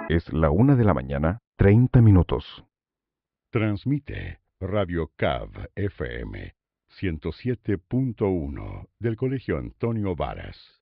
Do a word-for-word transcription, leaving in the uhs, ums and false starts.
Es la una de la mañana, treinta minutos. Transmite Radio Cav F M ciento siete punto uno del Colegio Antonio Varas.